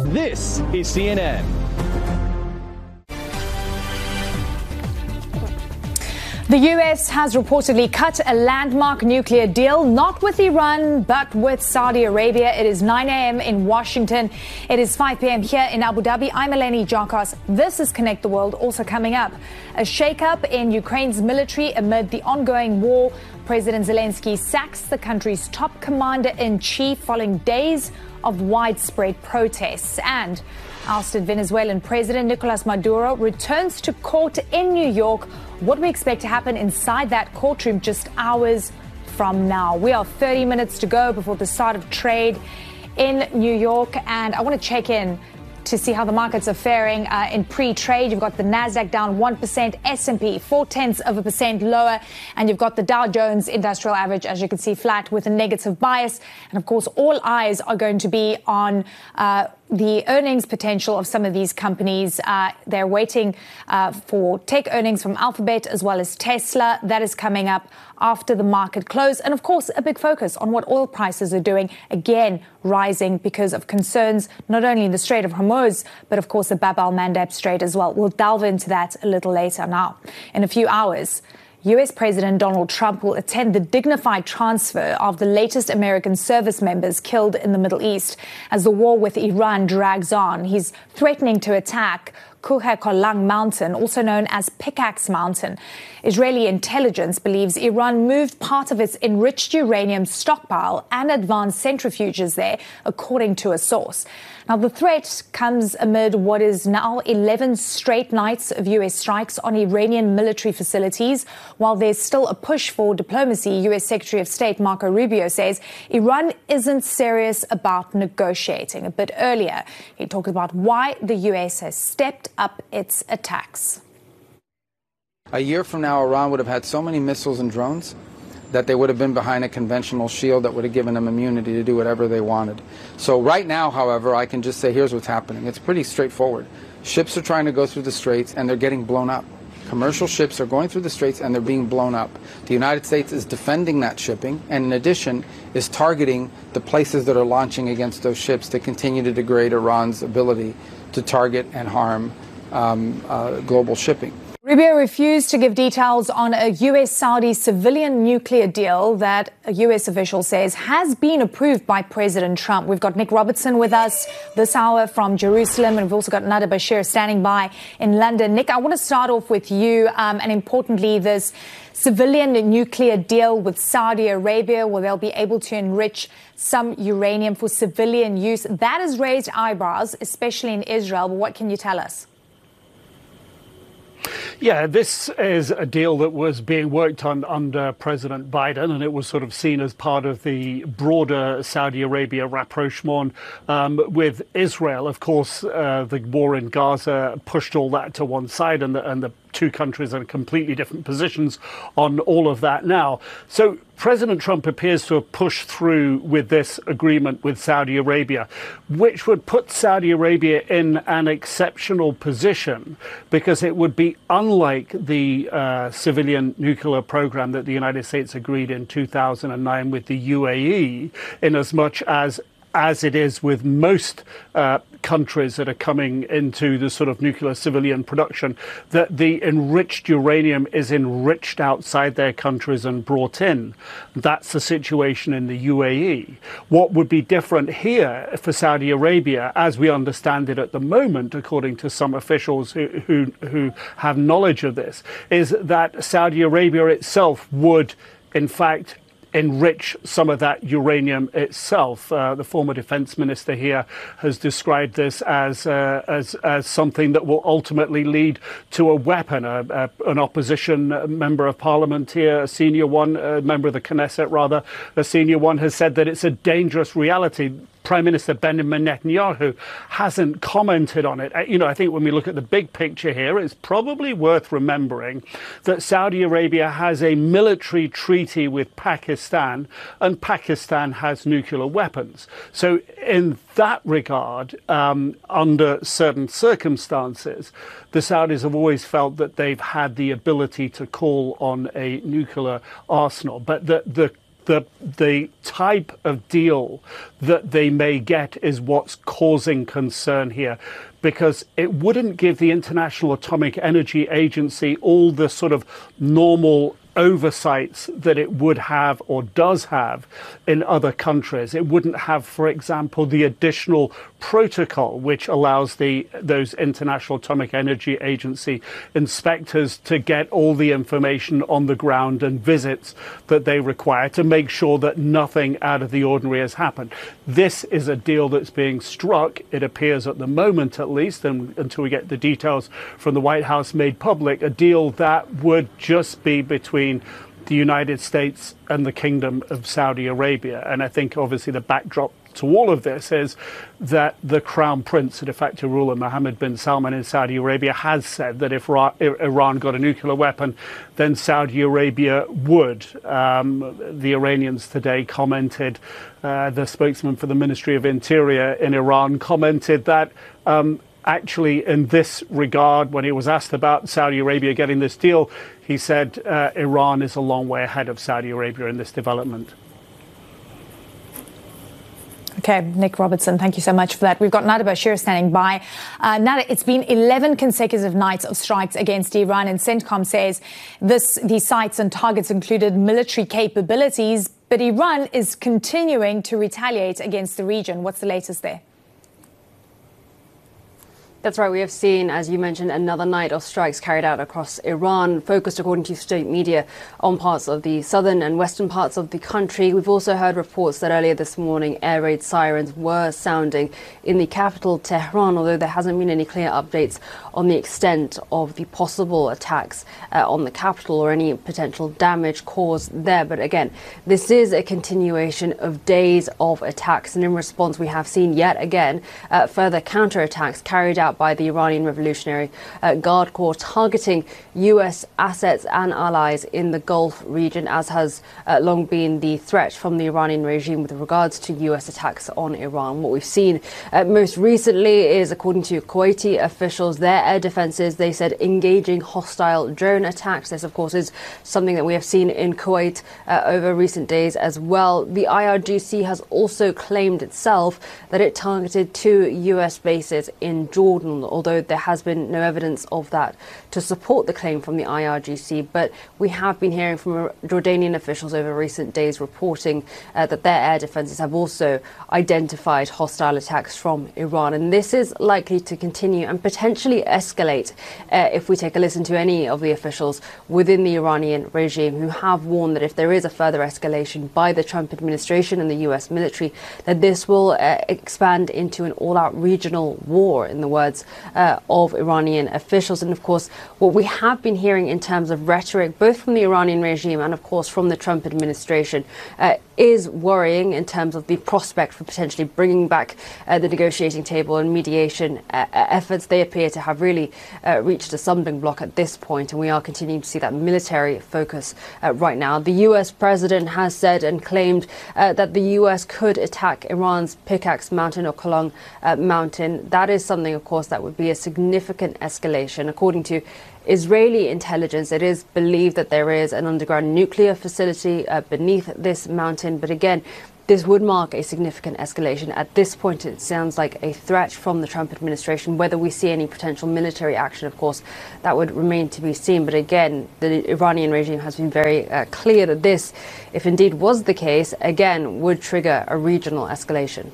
This is CNN. The U.S. has reportedly cut a landmark nuclear deal, not with Iran, but with Saudi Arabia. It is 9 a.m. in Washington. It is 5 p.m. here in Abu Dhabi. I'm Eleni Jarkos. This is Connect the World. Also coming up, a shakeup in Ukraine's military amid the ongoing war. President Zelensky sacks the country's top commander-in-chief following days of widespread protests. And ousted Venezuelan President Nicolas Maduro returns to court in New York. What do we expect to happen inside that courtroom just hours from now? We are 30 minutes to go before the start of trade in New York, and I want to check in to see how the markets are faring in pre-trade. You've got the Nasdaq down 1%, S&P 0.4% lower, and you've got the Dow Jones Industrial Average, as you can see, flat with a negative bias. And of course, all eyes are going to be on the earnings potential of some of these companies. They're waiting for tech earnings from Alphabet as well as Tesla. That is coming up after the market close. And of course, a big focus on what oil prices are doing, again, rising because of concerns not only in the Strait of Hormuz, but of course the Bab al-Mandab Strait as well. We'll delve into that a little later. Now, in a few hours, U.S. President Donald Trump will attend the dignified transfer of the latest American service members killed in the Middle East as the war with Iran drags on. He's threatening to attack Kuhe Kolang Mountain, also known as Pickaxe Mountain. Israeli intelligence believes Iran moved part of its enriched uranium stockpile and advanced centrifuges there, according to a source. Now, the threat comes amid what is now 11 straight nights of U.S. strikes on Iranian military facilities. While there's still a push for diplomacy, U.S. Secretary of State Marco Rubio says Iran isn't serious about negotiating. A bit earlier, he talked about why the U.S. has stepped up its attacks. A year from now, Iran would have had so many missiles and drones that they would have been behind a conventional shield that would have given them immunity to do whatever they wanted. So right now, however, I can just say here's what's happening. It's pretty straightforward. Ships are trying to go through the straits and they're getting blown up. Commercial ships are going through the straits and they're being blown up. The United States is defending that shipping and in addition is targeting the places that are launching against those ships to continue to degrade Iran's ability to target and harm global shipping. Rubio refused to give details on a U.S.-Saudi civilian nuclear deal that a U.S. official says has been approved by President Trump. We've got Nick Robertson with us this hour from Jerusalem, and we've also got Nada Bashir standing by in London. Nick, I want to start off with you, and importantly, this civilian nuclear deal with Saudi Arabia, where they'll be able to enrich some uranium for civilian use. That has raised eyebrows, especially in Israel. But what can you tell us? Yeah, this is a deal that was being worked on under President Biden, and it was sort of seen as part of the broader Saudi Arabia rapprochement with Israel. Of course, the war in Gaza pushed all that to one side, and the two countries are in completely different positions on all of that now. So President Trump appears to have pushed through with this agreement with Saudi Arabia, which would put Saudi Arabia in an exceptional position because it would be unlike the civilian nuclear program that the United States agreed in 2009 with the UAE, in as much as it is with most countries that are coming into the sort of nuclear civilian production, that the enriched uranium is enriched outside their countries and brought in. That's the situation in the UAE. What would be different here for Saudi Arabia, as we understand it at the moment, according to some officials who have knowledge of this, is that Saudi Arabia itself would, in fact, enrich some of that uranium itself. The former defense minister here has described this as something that will ultimately lead to a weapon. An opposition member of parliament here, a senior one, a member of the Knesset rather, a senior one, has said that it's a dangerous reality. Prime Minister Benjamin Netanyahu hasn't commented on it. I think when we look at the big picture here, it's probably worth remembering that Saudi Arabia has a military treaty with Pakistan, and Pakistan has nuclear weapons. So in that regard, under certain circumstances, the Saudis have always felt that they've had the ability to call on a nuclear arsenal. But the the type of deal that they may get is what's causing concern here, because it wouldn't give the International Atomic Energy Agency all the sort of normal oversights that it would have or does have in other countries. It wouldn't have, for example, the additional protocol which allows those International Atomic Energy Agency inspectors to get all the information on the ground and visits that they require to make sure that nothing out of the ordinary has happened. This is a deal that's being struck, it appears at the moment at least, and until we get the details from the White House made public, a deal that would just be between the United States and the Kingdom of Saudi Arabia. And I think obviously the backdrop to all of this is that the Crown Prince, the de facto ruler Mohammed bin Salman in Saudi Arabia, has said that if Iran got a nuclear weapon, then Saudi Arabia would. The Iranians today commented, the spokesman for the Ministry of Interior in Iran commented that actually, in this regard, when he was asked about Saudi Arabia getting this deal, he said Iran is a long way ahead of Saudi Arabia in this development. Okay, Nick Robertson, thank you so much for that. We've got Nada Bashir standing by. Nada, it's been 11 consecutive nights of strikes against Iran, and CENTCOM says these sites and targets included military capabilities, but Iran is continuing to retaliate against the region. What's the latest there? That's right. We have seen, as you mentioned, another night of strikes carried out across Iran, focused, according to state media, on parts of the southern and western parts of the country. We've also heard reports that earlier this morning, air raid sirens were sounding in the capital, Tehran, although there hasn't been any clear updates on the extent of the possible attacks on the capital or any potential damage caused there. But again, this is a continuation of days of attacks. And in response, we have seen yet again further counterattacks carried out by the Iranian Revolutionary Guard Corps, targeting U.S. assets and allies in the Gulf region, as has long been the threat from the Iranian regime with regards to U.S. attacks on Iran. What we've seen most recently is, according to Kuwaiti officials, their air defenses, they said, engaging hostile drone attacks. This, of course, is something that we have seen in Kuwait over recent days as well. The IRGC has also claimed itself that it targeted 2 U.S. bases in Jordan, although there has been no evidence of that to support the claim from the IRGC. But we have been hearing from Jordanian officials over recent days reporting that their air defenses have also identified hostile attacks from Iran. And this is likely to continue and potentially escalate if we take a listen to any of the officials within the Iranian regime, who have warned that if there is a further escalation by the Trump administration and the US military, that this will expand into an all-out regional war, in the words of Iranian officials. And of course, what we have been hearing in terms of rhetoric, both from the Iranian regime and of course from the Trump administration, is worrying in terms of the prospect for potentially bringing back the negotiating table and mediation efforts. They appear to have really reached a stumbling block at this point, and we are continuing to see that military focus right now. The US president has said and claimed that the US could attack Iran's Pickaxe Mountain or Kolong Mountain. That is something, of course, that would be a significant escalation. According to Israeli intelligence, it is believed that there is an underground nuclear facility beneath this mountain. But again, this would mark a significant escalation. At this point, it sounds like a threat from the Trump administration. Whether we see any potential military action, of course, that would remain to be seen. But again, the Iranian regime has been very clear that this, if indeed was the case, again, would trigger a regional escalation.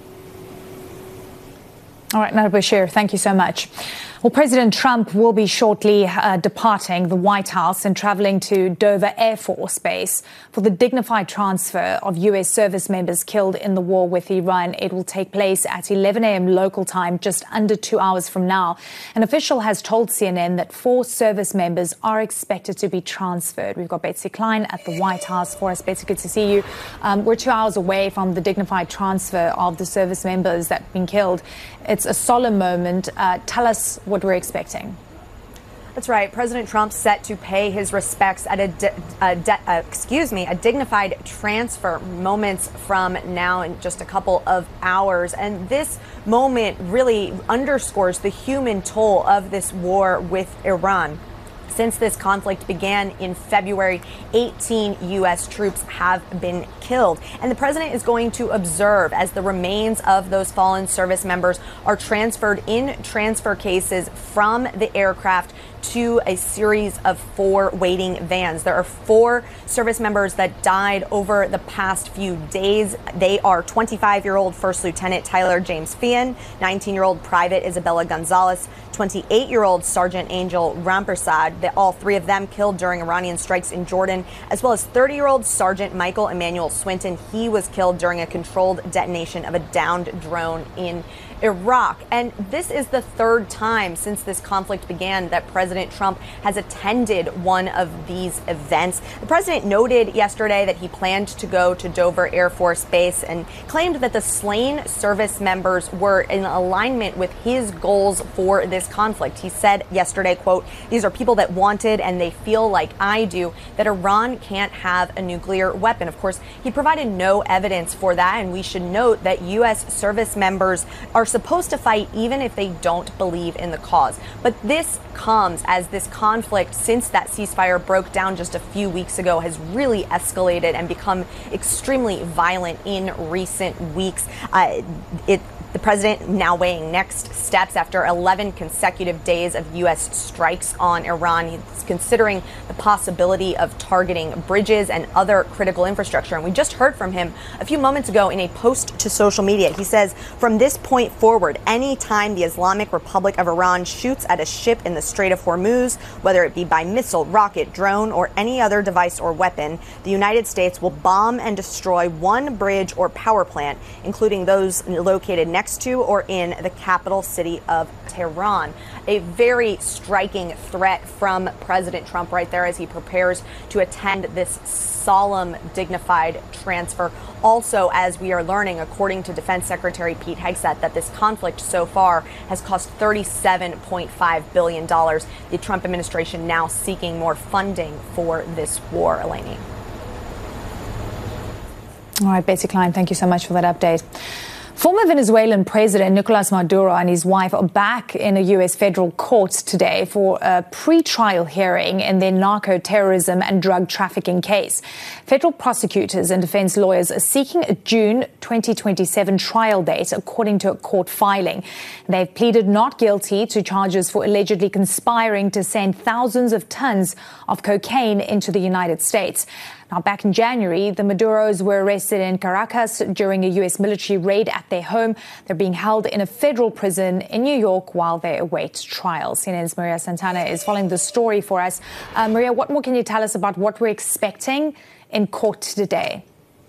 All right, Nada Bashir, thank you so much. Well, President Trump will be shortly departing the White House and traveling to Dover Air Force Base for the dignified transfer of U.S. service members killed in the war with Iran. It will take place at 11 a.m. local time, just under 2 hours from now. An official has told CNN that 4 service members are expected to be transferred. We've got Betsy Klein at the White House for us. Betsy, good to see you. We're 2 hours away from the dignified transfer of the service members that have been killed. It's a solemn moment. Tell us what we're expecting. That's right. President Trump set to pay his respects at a dignified transfer moments from now in just a couple of hours. And this moment really underscores the human toll of this war with Iran. Since this conflict began in February, 18 U.S. troops have been killed. And the president is going to observe as the remains of those fallen service members are transferred in transfer cases from the aircraft to a series of 4 waiting vans. There are 4 service members that died over the past few days. They are 25-year-old First Lieutenant Tyler James Feehan, 19-year-old Private Isabella Gonzalez, 28-year-old Sergeant Angel Rampersad. All 3 of them killed during Iranian strikes in Jordan, as well as 30-year-old Sergeant Michael Emmanuel Swinton. He was killed during a controlled detonation of a downed drone in Iraq. And this is the 3rd time since this conflict began that President Trump has attended one of these events. The president noted yesterday that he planned to go to Dover Air Force Base and claimed that the slain service members were in alignment with his goals for this conflict. He said yesterday, quote, "These are people that wanted and they feel like I do that Iran can't have a nuclear weapon." Of course, he provided no evidence for that, and we should note that U.S. service members are supposed to fight even if they don't believe in the cause. But this comes as this conflict, since that ceasefire broke down just a few weeks ago, has really escalated and become extremely violent in recent weeks. The president now weighing next steps after 11 consecutive days of U.S. strikes on Iran. He's considering the possibility of targeting bridges and other critical infrastructure. And we just heard from him a few moments ago in a post to social media. He says, "From this point forward, any time the Islamic Republic of Iran shoots at a ship in the Strait of Hormuz, whether it be by missile, rocket, drone, or any other device or weapon, the United States will bomb and destroy one bridge or power plant, including those located next to or in the capital city of Tehran." A very striking threat from President Trump right there as he prepares to attend this solemn, dignified transfer. Also, as we are learning, according to Defense Secretary Pete Hegseth, that this conflict so far has cost $37.5 billion. The Trump administration now seeking more funding for this war. Eleni. All right, Betsy Klein, thank you so much for that update. Former Venezuelan President Nicolas Maduro and his wife are back in a U.S. federal court today for a pre-trial hearing in their narco-terrorism and drug trafficking case. Federal prosecutors and defense lawyers are seeking a June 2027 trial date, according to a court filing. They've pleaded not guilty to charges for allegedly conspiring to send thousands of tons of cocaine into the United States. Now, back in January, the Maduros were arrested in Caracas during a U.S. military raid at their home. They're being held in a federal prison in New York while they await trial. CNN's Maria Santana is following the story for us. Maria, what more can you tell us about what we're expecting in court today?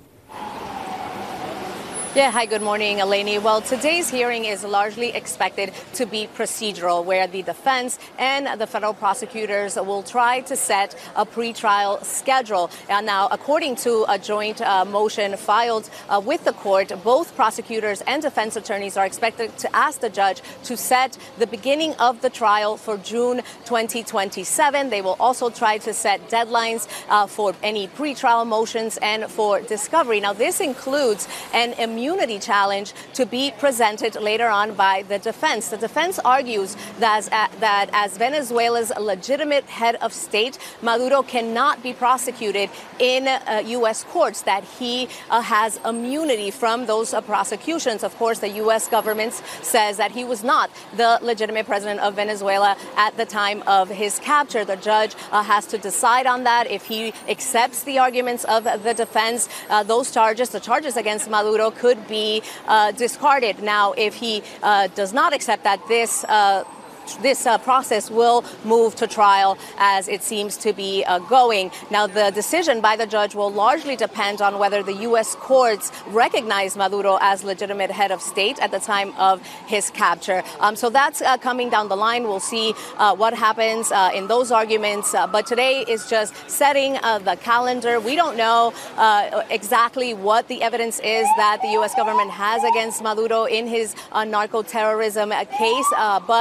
Yeah, hi, good morning, Eleni. Well, today's hearing is largely expected to be procedural, where the defense and the federal prosecutors will try to set a pretrial schedule. And now, according to a joint motion filed with the court, both prosecutors and defense attorneys are expected to ask the judge to set the beginning of the trial for June 2027. They will also try to set deadlines for any pretrial motions and for discovery. Now, this includes an immunity challenge to be presented later on by the defense. The defense argues that as Venezuela's legitimate head of state, Maduro cannot be prosecuted in U.S. courts, that he has immunity from those prosecutions. Of course, the U.S. government says that he was not the legitimate president of Venezuela at the time of his capture. The judge has to decide on that. If he accepts the arguments of the defense, those charges, the charges against Maduro, could be discarded. Now, if he does not accept that, this process will move to trial as it seems to be going. Now, the decision by the judge will largely depend on whether the U.S. courts recognize Maduro as legitimate head of state at the time of his capture. So that's coming down the line. We'll see what happens in those arguments. But today is just setting the calendar. We don't know exactly what the evidence is that the U.S. government has against Maduro in his narco-terrorism case. But we are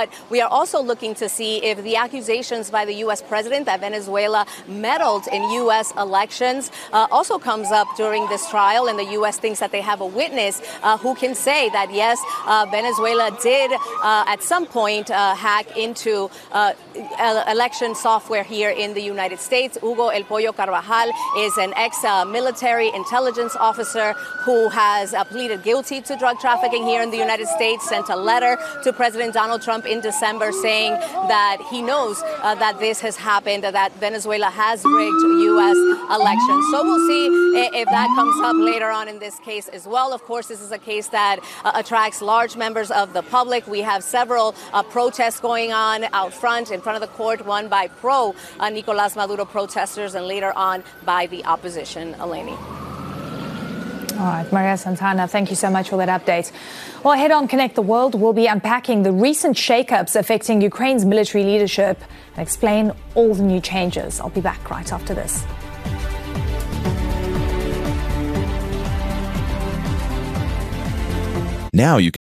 also looking to see if the accusations by the U.S. president that Venezuela meddled in U.S. elections also comes up during this trial. And the U.S. thinks that they have a witness who can say that, yes, Venezuela did at some point hack into election software here in the United States. Hugo El Pollo Carvajal is an ex-military intelligence officer who has pleaded guilty to drug trafficking here in the United States, sent a letter to President Donald Trump in December saying that he knows that this has happened, that Venezuela has rigged U.S. elections. So we'll see if that comes up later on in this case as well. Of course, this is a case that attracts large members of the public. We have several protests going on out front, in front of the court, one by pro-Nicolás Maduro protesters and later on by the opposition. Eleni. All right, Maria Santana, thank you so much for that update. Well, ahead on Connect the World, we'll be unpacking the recent shakeups affecting Ukraine's military leadership and explain all the new changes. I'll be back right after this. Now you